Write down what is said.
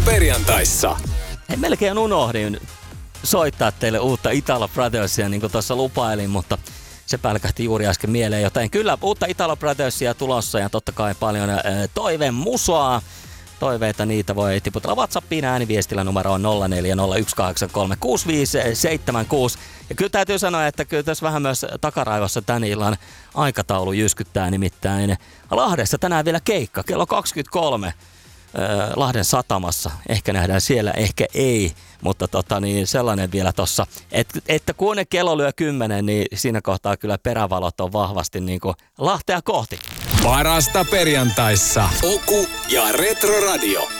perjantaissa. Hei, melkein unohdin soittaa teille uutta Italo Brothersia, niin kuin tuossa lupailin, mutta se pälkähti juuri äsken mieleen, joten kyllä uutta Italo Brothersia tulossa ja totta kai paljon toivemusaa. Toiveita niitä voi tiputella WhatsAppiin ääniviestillä numeroon 0401836576. Ja kyllä täytyy sanoa, että kyllä tässä vähän myös takaraivossa tän illan aikataulu jyskyttää, nimittäin Lahdessa tänään vielä keikka kello 23 Lahden satamassa. Ehkä nähdään siellä, ehkä ei, mutta sellainen vielä tossa, että kun ne kello lyö 10, niin siinä kohtaa kyllä perävalot on vahvasti niin kuin Lahtea kohti. Parasta perjantaissa. Oku ja Retro Radio.